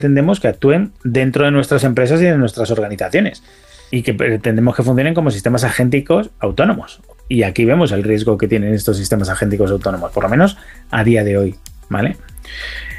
pretendemos que actúen dentro de nuestras empresas y de nuestras organizaciones y que pretendemos que funcionen como sistemas agénticos autónomos. Y aquí vemos el riesgo que tienen estos sistemas agénticos autónomos, por lo menos a día de hoy, ¿vale?